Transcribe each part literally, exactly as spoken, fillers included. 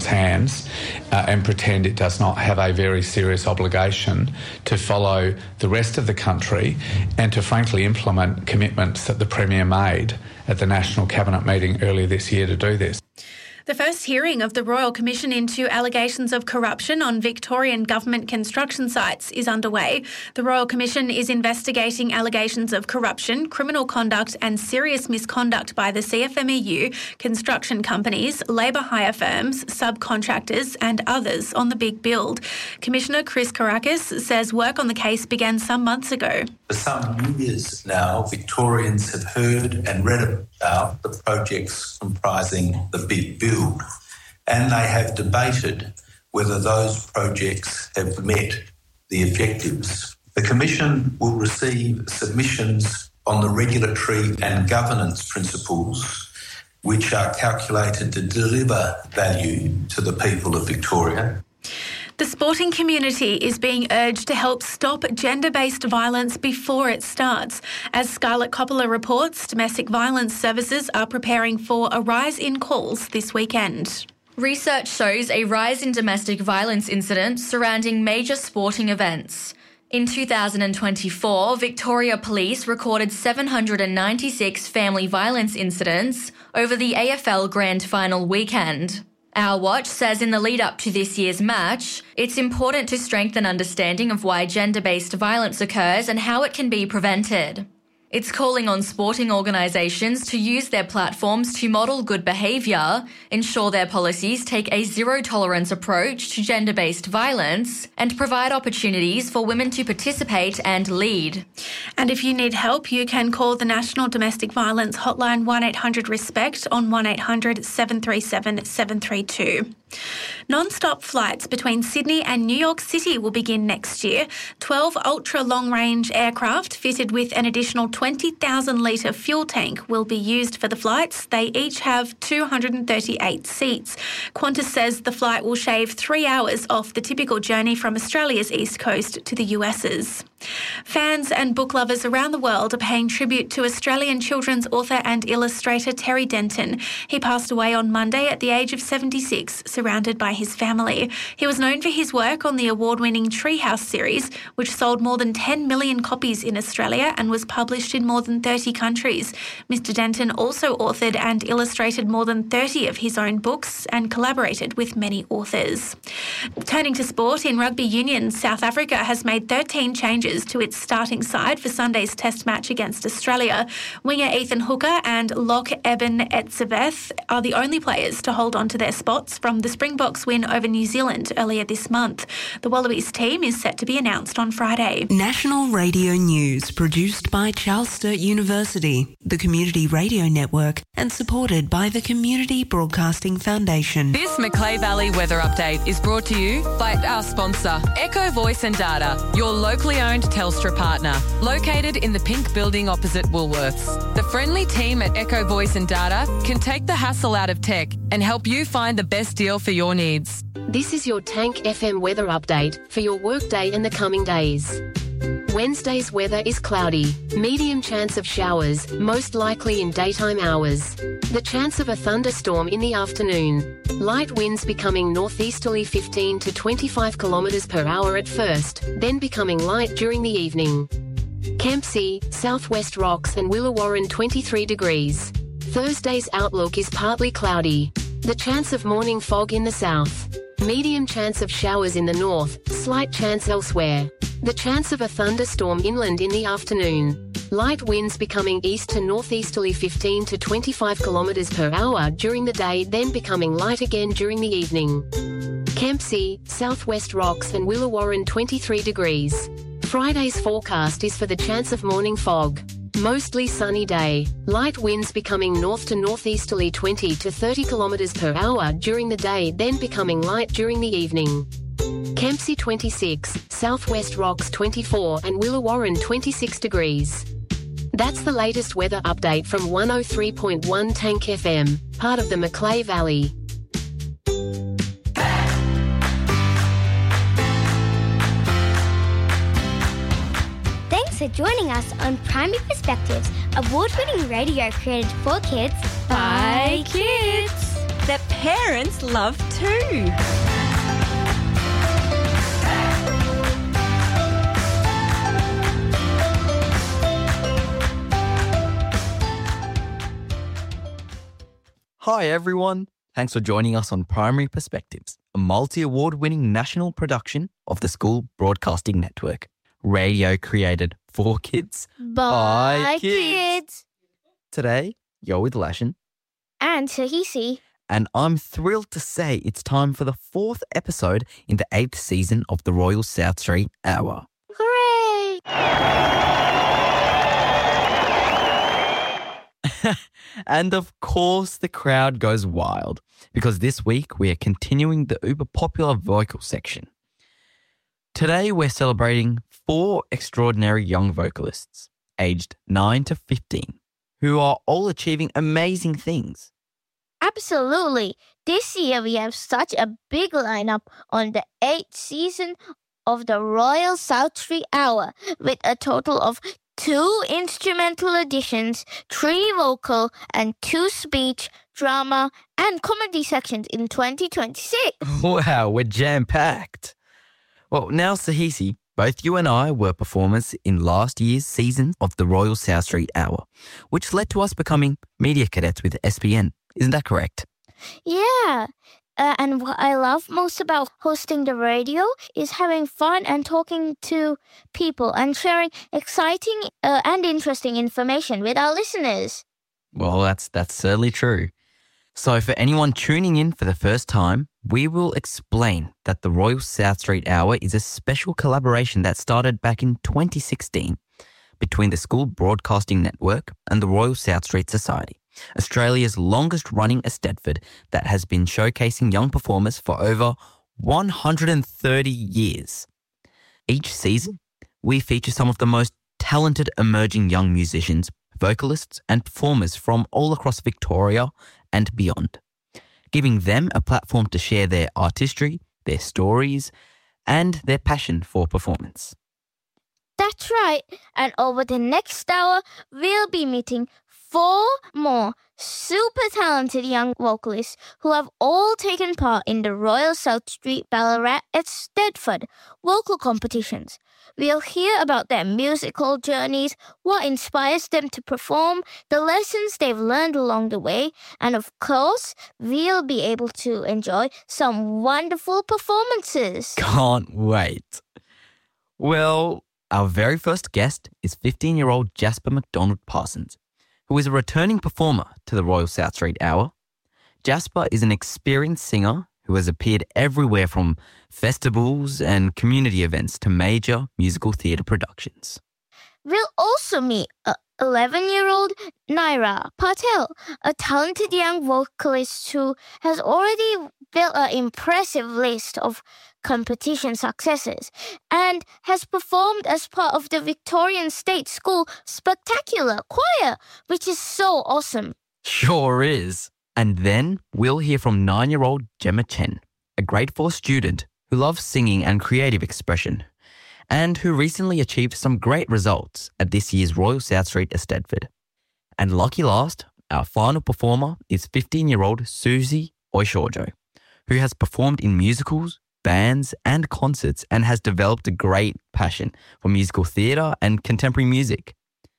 hands uh, and pretend it does not have a very serious obligation to follow the rest of the country and to frankly implement commitments that the Premier made at the National Cabinet meeting earlier this year to do this. The first hearing of the Royal Commission into allegations of corruption on Victorian government construction sites is underway. The Royal Commission is investigating allegations of corruption, criminal conduct and serious misconduct by the C F M E U, construction companies, labour hire firms, subcontractors and others on the big build. Commissioner Chris Karakis says work on the case began some months ago. For some years now, Victorians have heard and read about the projects comprising the big build, and they have debated whether those projects have met the objectives. The Commission will receive submissions on the regulatory and governance principles which are calculated to deliver value to the people of Victoria. The sporting community is being urged to help stop gender-based violence before it starts. As Scarlett Coppola reports, domestic violence services are preparing for a rise in calls this weekend. Research shows a rise in domestic violence incidents surrounding major sporting events. In two thousand twenty-four, Victoria Police recorded seven hundred ninety-six family violence incidents over the A F L Grand Final weekend. Our Watch says in the lead up to this year's match, it's important to strengthen understanding of why gender-based violence occurs and how it can be prevented. It's calling on sporting organisations to use their platforms to model good behaviour, ensure their policies take a zero-tolerance approach to gender-based violence, and provide opportunities for women to participate and lead. And if you need help, you can call the National Domestic Violence Hotline one eight hundred RESPECT on one eight hundred seven three seven seven three two. Non-stop flights between Sydney and New York City will begin next year. twelve ultra-long-range aircraft fitted with an additional twenty thousand litre fuel tank will be used for the flights. They each have two hundred thirty-eight seats. Qantas says the flight will shave three hours off the typical journey from Australia's east coast to the US's. Fans and book lovers around the world are paying tribute to Australian children's author and illustrator Terry Denton. He passed away on Monday at the age of seventy-six, surrounded by his family. He was known for his work on the award-winning Treehouse series, which sold more than ten million copies in Australia and was published in more than thirty countries. Mister Denton also authored and illustrated more than thirty of his own books and collaborated with many authors. Turning to sport, in rugby union, South Africa has made thirteen changes to its starting side for Sunday's test match against Australia. Winger Ethan Hooker and lock Eben Etzebeth are the only players to hold on to their spots from the Springboks win over New Zealand earlier this month. The Wallabies team is set to be announced on Friday. National Radio News, produced by Charles Sturt University, the Community Radio Network, and supported by the Community Broadcasting Foundation. This Macleay Valley weather update is brought to you by our sponsor, Echo Voice and Data, your locally owned Telstra partner, located in the pink building opposite Woolworths. The friendly team at Echo Voice and Data can take the hassle out of tech and help you find the best deal for your needs. This is your Tank F M weather update for your workday and the coming days. Wednesday's weather is cloudy, medium chance of showers, most likely in daytime hours. The chance of a thunderstorm in the afternoon. Light winds becoming northeasterly fifteen to twenty-five kilometres per hour at first, then becoming light during the evening. Kempsey, Southwest Rocks and Willawarren twenty-three degrees. Thursday's outlook is partly cloudy. The chance of morning fog in the south. Medium chance of showers in the north, slight chance elsewhere. The chance of a thunderstorm inland in the afternoon. Light winds becoming east to northeasterly fifteen to twenty-five kilometres per hour during the day, then becoming light again during the evening. Kempsey, Southwest Rocks and Willawarren twenty-three degrees. Friday's forecast is for the chance of morning fog. Mostly sunny day. Light winds becoming north to northeasterly twenty to thirty kilometres per hour during the day, then becoming light during the evening. Kempsey twenty-six, Southwest Rocks twenty-four and Willawarren twenty-six degrees. That's the latest weather update from one oh three point one Tank F M, part of the Macleay Valley. Thanks for joining us on Primary Perspectives, award-winning radio created for kids by kids. that parents love too. Hi everyone. Thanks for joining us on Primary Perspectives, a multi-award winning national production of the School Broadcasting Network. Radio created for kids By, by kids. kids. Today, you're with Lashin, And Tahisi. and I'm thrilled to say it's time for the fourth episode in the eighth season of the Royal South Street Hour. Hooray! And of course, the crowd goes wild because this week we are continuing the uber popular vocal section. Today we're celebrating four extraordinary young vocalists, aged nine to fifteen, who are all achieving amazing things. Absolutely. This year we have such a big lineup on the eighth season of the Royal South Street Hour with a total of two instrumental editions, three vocal and two speech, drama and comedy sections in twenty twenty-six. Wow, we're jam-packed. Well, now, Sahisi, both you and I were performers in last year's season of the Royal South Street Hour, which led to us becoming media cadets with S B N. Isn't that correct? Yeah. Uh, and what I love most about hosting the radio is having fun and talking to people and sharing exciting uh, and interesting information with our listeners. Well, that's that's certainly true. So for anyone tuning in for the first time, we will explain that the Royal South Street Hour is a special collaboration that started back in twenty sixteen between the School Broadcasting Network and the Royal South Street Society, Australia's longest running Eisteddfod that has been showcasing young performers for over one hundred thirty years. Each season, we feature some of the most talented emerging young musicians, vocalists and performers from all across Victoria and beyond, giving them a platform to share their artistry, their stories and their passion for performance. That's right. And over the next hour, we'll be meeting four more super talented young vocalists who have all taken part in the Royal South Street Ballarat Eisteddfod vocal competitions. We'll hear about their musical journeys, what inspires them to perform, the lessons they've learned along the way, and of course, we'll be able to enjoy some wonderful performances. Can't wait. Well, our very first guest is fifteen-year-old Jasper McDonald Parsons, who is a returning performer to the Royal South Street Hour. Jasper is an experienced singer who has appeared everywhere from festivals and community events to major musical theatre productions. We'll also meet uh, eleven-year-old Naira Patel, a talented young vocalist who has already built an impressive list of competition successes and has performed as part of the Victorian State School Spectacular Choir, which is so awesome. Sure is. And then we'll hear from nine-year-old Gemma Chen, a grade four student who loves singing and creative expression, and who recently achieved some great results at this year's Royal South Street Eisteddfod. And lucky last, our final performer is fifteen-year-old Susie Oishorjo, who has performed in musicals, bands and concerts and has developed a great passion for musical theatre and contemporary music.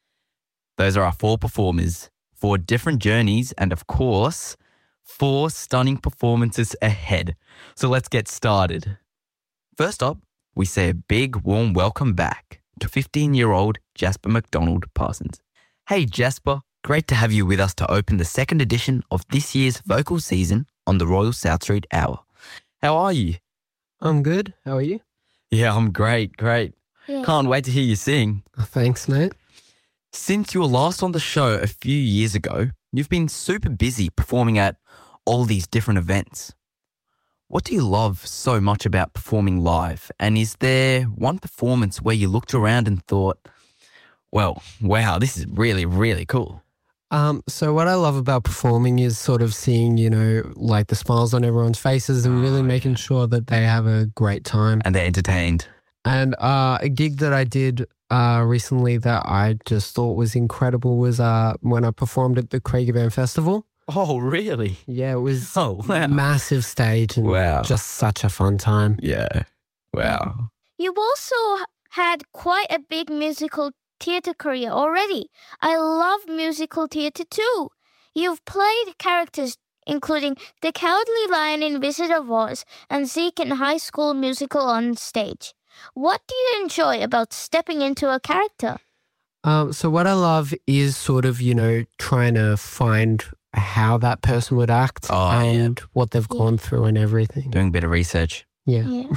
Those are our four performers, four different journeys, and of course, four stunning performances ahead. So let's get started. First up, we say a big warm welcome back to fifteen-year-old Jasper McDonald Parsons. Hey Jasper, great to have you with us to open the second edition of this year's vocal season on the Royal South Street Hour. How are you? I'm good. How are you? Yeah, I'm great, great. Yeah. Can't wait to hear you sing. Oh, thanks, mate. Since you were last on the show a few years ago, you've been super busy performing at all these different events. What do you love so much about performing live? And is there one performance where you looked around and thought, well, wow, this is really, really cool? Um, so what I love about performing is sort of seeing, you know, like the smiles on everyone's faces and really making sure that they have a great time. And they're entertained. And uh, a gig that I did uh, recently that I just thought was incredible was uh, when I performed at the Craigieburn Festival. Oh, really? Yeah, it was Oh, wow. massive stage and Wow. just such a fun time. Yeah. Wow. You've also had quite a big musical theatre career already. I love musical theatre too. You've played characters including the Cowardly Lion in Wizard of Oz and Zeke in High School Musical on stage. What do you enjoy about stepping into a character? Um, so what I love is sort of, you know, trying to find how that person would act Oh, and what they've Yeah. gone through and everything. Doing a bit of research. Yeah. Yeah.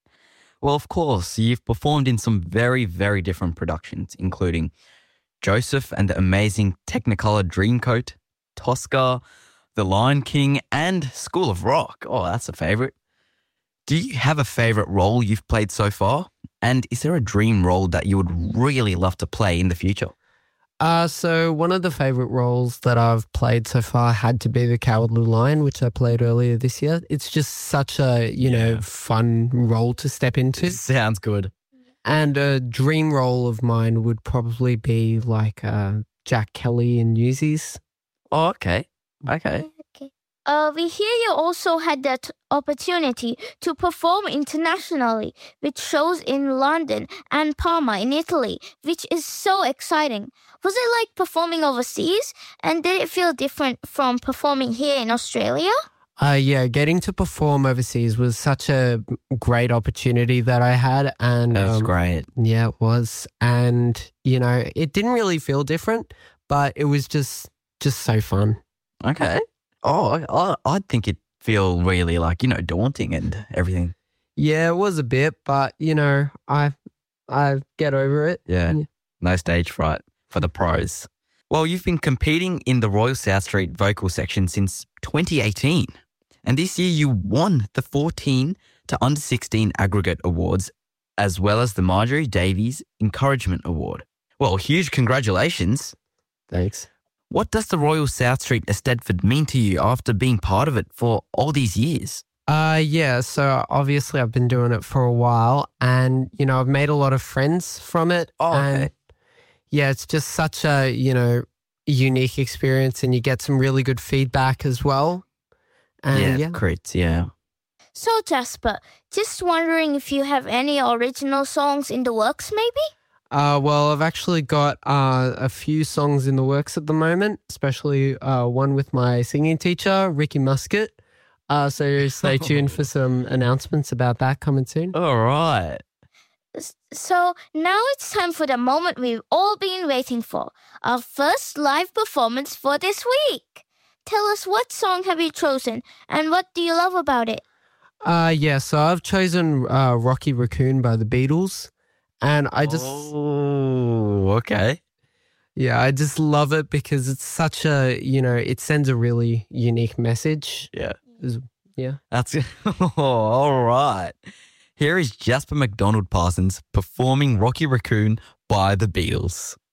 Well, of course, you've performed in some very, very different productions, including Joseph and the Amazing Technicolor Dreamcoat, Tosca, The Lion King, and School of Rock. Oh, that's a favourite. Do you have a favourite role you've played so far? And is there a dream role that you would really love to play in the future? Uh, so one of the favourite roles that I've played so far had to be the Cowardly Lion, which I played earlier this year. It's just such a, you know, Yeah. fun role to step into. Sounds good. And a dream role of mine would probably be like uh, Jack Kelly in Newsies. Oh, okay. Okay. Okay. Uh, we hear you also had that opportunity to perform internationally with shows in London and Parma in Italy, which is so exciting. Was it like performing overseas? And did it feel different from performing here in Australia? Uh, yeah, getting to perform overseas was such a great opportunity that I had. And That was um, great. Yeah, it was. And, you know, it didn't really feel different, but it was just just so fun. Okay. Oh, I, I, I'd think it'd feel really like, you know, daunting and everything. Yeah, it was a bit, but, you know, I I get over it. Yeah. Yeah. No stage fright for the pros. Well, you've been competing in the Royal South Street vocal section since twenty eighteen. And this year you won the fourteen to under sixteen aggregate awards, as well as the Marjorie Davies Encouragement Award. Well, huge congratulations. Thanks. What does the Royal South Street Eisteddfod mean to you after being part of it for all these years? Uh, yeah, so obviously I've been doing it for a while and, you know, I've made a lot of friends from it. Oh, and okay. yeah, it's just such a, you know, unique experience and you get some really good feedback as well. And yeah, yeah. crits, yeah. So, Jasper, just wondering if you have any original songs in the works, maybe? Uh, well, I've actually got uh, a few songs in the works at the moment, especially uh, one with my singing teacher, Ricky Muscat. Uh, so stay tuned for some announcements about that coming soon. All right. S- So, now it's time for the moment we've all been waiting for, our first live performance for this week. Tell us, what song have you chosen and what do you love about it? Uh, yeah, so I've chosen uh, Rocky Raccoon by the Beatles. And I just, Oh, okay. yeah, I just love it because it's such a, you know, it sends a really unique message. Yeah. Is- Yeah. That's all right. Here is Jasper McDonald Parsons performing Rocky Raccoon by the Beatles.